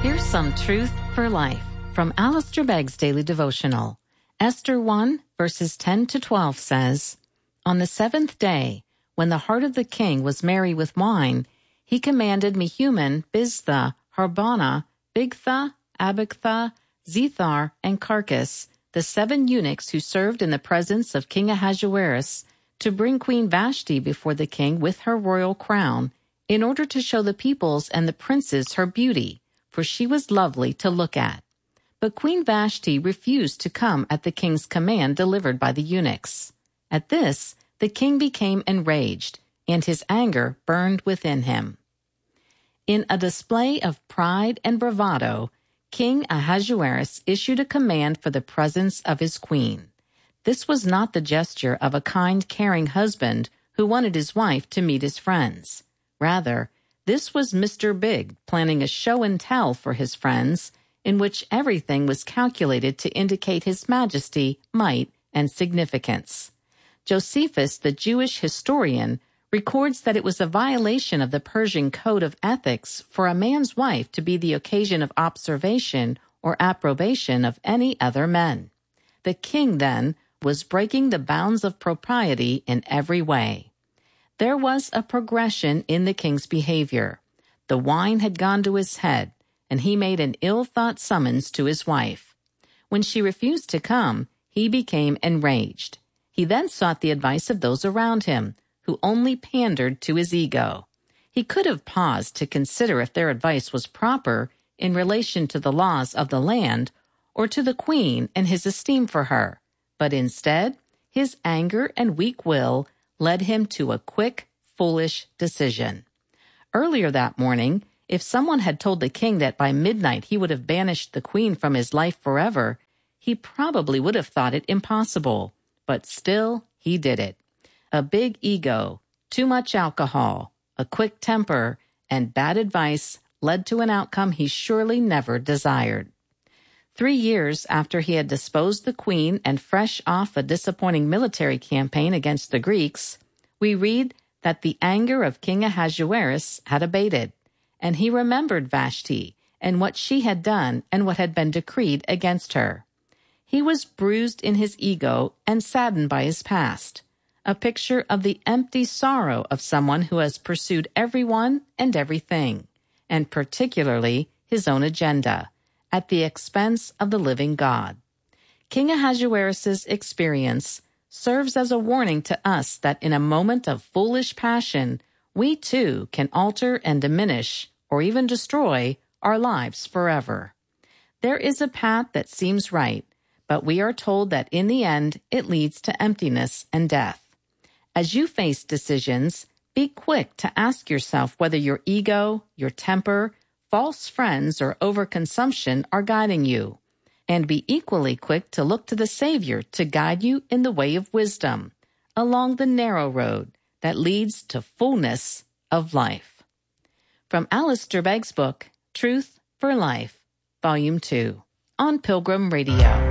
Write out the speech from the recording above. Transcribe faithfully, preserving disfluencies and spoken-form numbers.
Here's some truth for life from Alistair Begg's Daily Devotional. Esther one, verses ten to twelve says, On the seventh day, when the heart of the king was merry with wine, he commanded Mehuman, Biztha, Harbona, Bigtha, Abagtha, Zethar, and Carcass, the seven eunuchs who served in the presence of King Ahasuerus, to bring Queen Vashti before the king with her royal crown, in order to show the peoples and the princes her beauty, for she was lovely to look at. But Queen Vashti refused to come at the king's command delivered by the eunuchs. At this, the king became enraged, and his anger burned within him. In a display of pride and bravado, King Ahasuerus issued a command for the presence of his queen. This was not the gesture of a kind, caring husband who wanted his wife to meet his friends. Rather, this was Mister Big planning a show and tell for his friends, in which everything was calculated to indicate his majesty, might, and significance. Josephus, the Jewish historian, records that it was a violation of the Persian code of ethics for a man's wife to be the occasion of observation or approbation of any other men. The king, then, was breaking the bounds of propriety in every way. There was a progression in the king's behavior. The wine had gone to his head, and he made an ill-thought summons to his wife. When she refused to come, he became enraged. He then sought the advice of those around him, who only pandered to his ego. He could have paused to consider if their advice was proper in relation to the laws of the land or to the queen and his esteem for her, but instead, his anger and weak will led him to a quick, foolish decision. Earlier that morning, if someone had told the king that by midnight he would have banished the queen from his life forever, he probably would have thought it impossible. But still, he did it. A big ego, too much alcohol, a quick temper, and bad advice led to an outcome he surely never desired. Three years after he had disposed the queen and fresh off a disappointing military campaign against the Greeks, we read that the anger of King Ahasuerus had abated, and he remembered Vashti and what she had done and what had been decreed against her. He was bruised in his ego and saddened by his past, a picture of the empty sorrow of someone who has pursued everyone and everything, and particularly his own agenda, at the expense of the living God. King Ahasuerus' experience serves as a warning to us that in a moment of foolish passion, we too can alter and diminish, or even destroy, our lives forever. There is a path that seems right, but we are told that in the end it leads to emptiness and death. As you face decisions, be quick to ask yourself whether your ego, your temper, false friends, or overconsumption are guiding you. And be equally quick to look to the Savior to guide you in the way of wisdom, along the narrow road that leads to fullness of life. From Alistair Begg's book, Truth for Life, Volume two, on Pilgrim Radio.